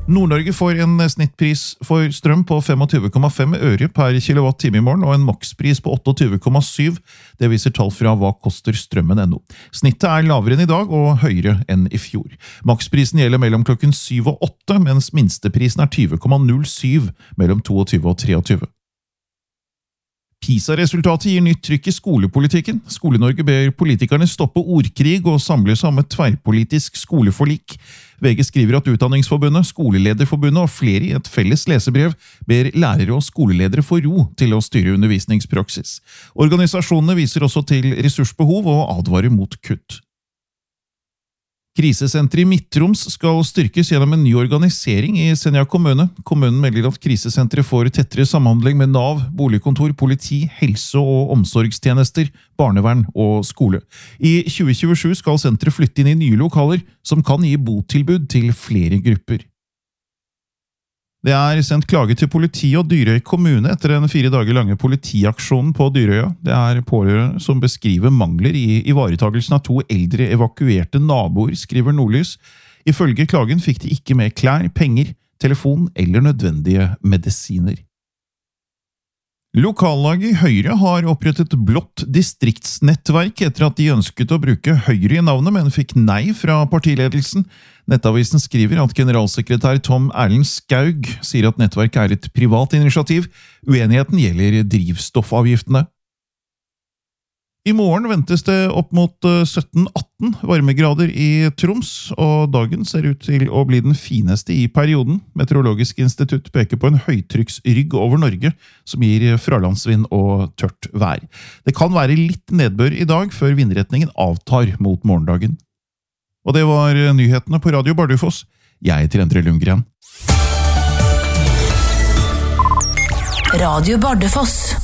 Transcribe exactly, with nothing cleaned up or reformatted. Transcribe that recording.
Nord-Norge får en snittpris for strøm på tjuefem komma fem øre per kilowatt-time i morgen, og en makspris på tjueåtte komma syv. Det viser tall fra hva koster strømmen ennå. Snittet er lavere enn i dag, og høyere enn i fjor. Maksprisen gjelder mellom klokken syv og åtte, mens minsteprisen er tjue komma null syv mellom tjueto og treogtyve. PISA-resultatet gir nytt trykk i skolepolitikken. Skole-Norge ber politikerne stoppe ordkrig og samle seg om et tverrpolitisk skoleforlik. V G skriver at Utdanningsforbundet, Skolelederforbundet og flere i et felles lesebrev ber lærere og skoleledere få ro til å styre undervisningspraksis. Organisasjonene viser også til ressursbehov og advarer mot kutt. Krisesenteret i Midt-Troms skal styrkes gjennom en ny organisering i Senja kommune. Kommunen melder at krisesenteret får tettere samhandling med Nav, boligkontor, politi, helse- og omsorgstjenester, barnevern og skole. I tjue tjuesju skal senteret flytte inn i nye lokaler som kan gi botilbud til flere grupper. Det er sendt klage til politi og Dyrøy kommune etter den fire dager lange politiaksjonen på Dyrøya. Det er pårørende som beskriver mangler i ivaretagelsen av to eldre evakuerte naboer, skriver Nordlys. Ifølge klagen fikk de ikke med klær, penger, telefon eller nødvendige medisiner. Lokallaget i Høyre har opprettet blått distriktsnettverk etter at de ønsket å bruke Høyre i navnet, men fikk nei fra partiledelsen. Nettavisen skriver at generalsekretær Tom Erlend Skaug sier at nettverket er et privat initiativ. Uenigheten gjelder drivstoffavgiftene. I morgen ventes det opp mot sytten atten varmegrader i Troms, og dagen ser ut til å bli den fineste i perioden. Meteorologisk institutt peker på en høytrykksrygg over Norge, som gir fralandsvind og tørt vær. Det kan være litt nedbør i dag, før vindretningen avtar mot morgendagen. Og det var nyhetene på Radio Bardufoss. Jeg heter Endre Lundgren. Radio Bardufoss.